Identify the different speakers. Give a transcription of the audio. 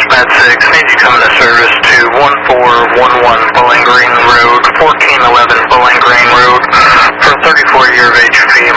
Speaker 1: Bad 6, need you coming to service to 1411 Bowling Green Road, 1411 Bowling Green Road, for 34 year of HP.